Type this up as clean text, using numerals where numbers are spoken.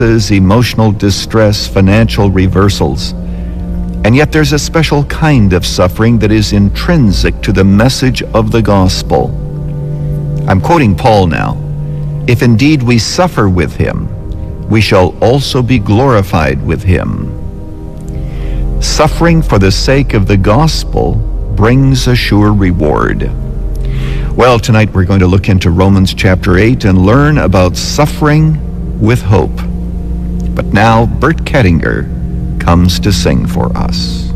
emotional distress, financial reversals. And yet there's a special kind of suffering that is intrinsic to the message of the gospel. I'm quoting Paul now. If indeed we suffer with him, we shall also be glorified with him. Suffering for the sake of the gospel brings a sure reward. Well, tonight we're going to look into Romans chapter 8 and learn about suffering with hope. But now Bert Kettinger comes to sing for us.